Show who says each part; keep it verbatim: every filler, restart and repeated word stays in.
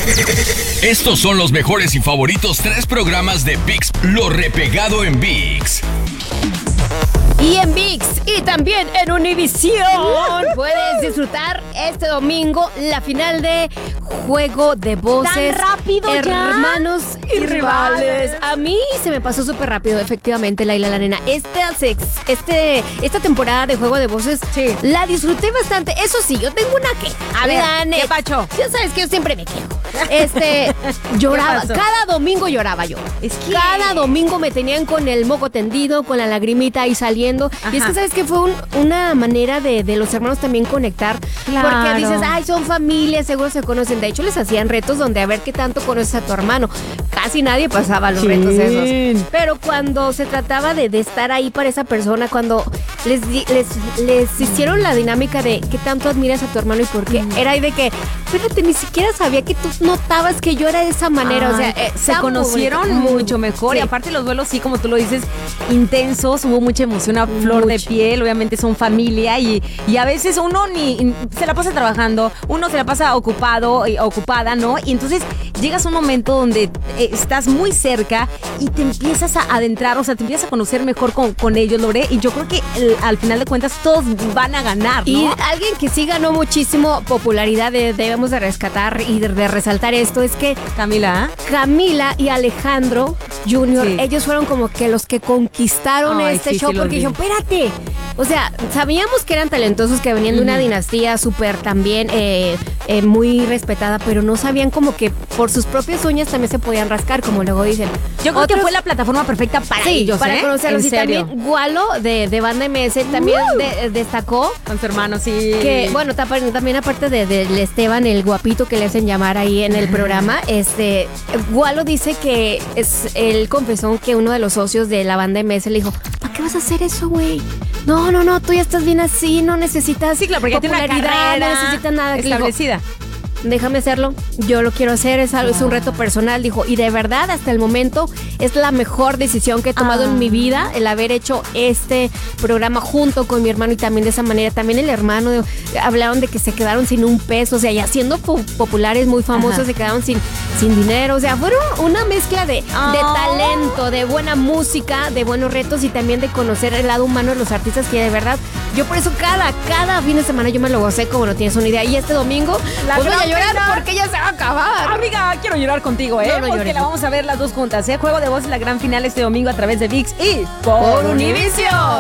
Speaker 1: Estos son los mejores y favoritos tres programas de ViX, lo repegado en ViX.
Speaker 2: Y en ViX y también en Univisión puedes disfrutar este domingo la final de Juego de Voces.
Speaker 3: ¿Tan rápido ya?
Speaker 2: Hermanos y, y rivales. rivales. A mí se me pasó súper rápido, efectivamente, Laila la nena. Esta, este, esta temporada de Juego de Voces sí. la disfruté bastante. Eso sí, yo tengo una queja.
Speaker 3: A ver, ¿qué pacho?
Speaker 2: Ya sabes que yo siempre me quejo. Este, lloraba. Cada domingo lloraba yo. Es que... Cada domingo me tenían con el moco tendido, con la lagrimita ahí saliendo. Ajá. Y es que, ¿sabes qué? Fue un, una manera de, de los hermanos también conectar. Claro. Porque dices, ay, son familias, seguro se conocen. De hecho, les hacían retos donde a ver qué tanto conoces a tu hermano. Casi nadie pasaba los sí. retos esos. Pero cuando se trataba de, de estar ahí para esa persona, cuando les, les, les hicieron la dinámica de qué tanto admiras a tu hermano y por qué, mm. era ahí de que, fíjate, ni siquiera sabía que tú notabas que yo era de esa manera. Ay, o sea, eh,
Speaker 3: se conocieron muy mucho mejor. Sí. Y aparte los duelos, sí, como tú lo dices, intensos, hubo mucha emoción a flor mucho. de piel. Obviamente son familia y, y a veces uno ni se la pasa trabajando, uno se la pasa ocupado, ocupada, ¿no? Y entonces llegas a un momento donde eh, estás muy cerca y te empiezas a adentrar, o sea, te empiezas a conocer mejor con, con ellos, Lore, y yo creo que el, al final de cuentas todos van a ganar, ¿no?
Speaker 2: Y alguien que sí ganó muchísimo popularidad, de, debemos de rescatar y de, de resaltar esto, es que
Speaker 3: Camila,
Speaker 2: Camila y Alejandro Junior, sí. ellos fueron como que los que conquistaron Ay, este sí, show, sí, porque dijeron, espérate, o sea, sabíamos que eran talentosos, que venían de una mm. dinastía súper también eh, eh, muy respetada, pero no sabían como que por sus propias uñas también se podían rascar, como luego dicen.
Speaker 3: Yo creo Otros, que fue la plataforma perfecta para
Speaker 2: sí,
Speaker 3: ellos,
Speaker 2: para
Speaker 3: ¿eh?
Speaker 2: conocerlos. Y también Gualo de, de Banda M S también uh, de, destacó.
Speaker 3: Con su hermano, sí.
Speaker 2: Que, bueno, también aparte de, de Esteban, el guapito que le hacen llamar ahí en el programa, este, Gualo dice que es, él confesó que uno de los socios de la Banda M S le dijo, ¿para qué vas a hacer eso, güey? No, no, no, tú ya estás bien así, no necesitas
Speaker 3: sí, claro, porque popularidad, tiene una carrera
Speaker 2: no necesitas nada.
Speaker 3: Establecida.
Speaker 2: Déjame hacerlo, yo lo quiero hacer, es algo, es un reto personal, dijo, y de verdad hasta el momento es la mejor decisión que he tomado ah. en mi vida, el haber hecho este programa junto con mi hermano, y también de esa manera, también el hermano, de, hablaron de que se quedaron sin un peso, o sea, ya siendo po- populares, muy famosos, Ajá. se quedaron sin, sin dinero, o sea, fueron una mezcla de, oh. de talento, de buena música, de buenos retos y también de conocer el lado humano de los artistas, que de verdad, yo por eso cada, cada fin de semana yo me lo gocé como no tienes una idea, y este domingo
Speaker 3: la
Speaker 2: pues voy a llorar porque ya se va a acabar.
Speaker 3: Amiga, quiero llorar contigo, ¿eh? No, no porque llores. La vamos a ver las dos juntas, ¿eh? Juego de Voces, la gran final este domingo a través de ViX y
Speaker 2: por Univisión.